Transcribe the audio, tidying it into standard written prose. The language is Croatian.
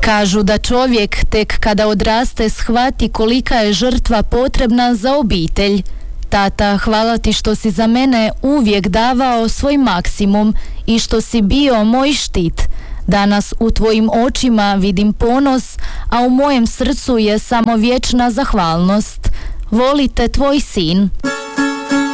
Kažu da čovjek tek kada odraste shvati kolika je žrtva potrebna za obitelj. Tata, hvala ti što si za mene uvijek davao svoj maksimum i što si bio moj štit. Danas u tvojim očima vidim ponos, a u mojem srcu je samo vječna zahvalnost. Volite tvoj sin.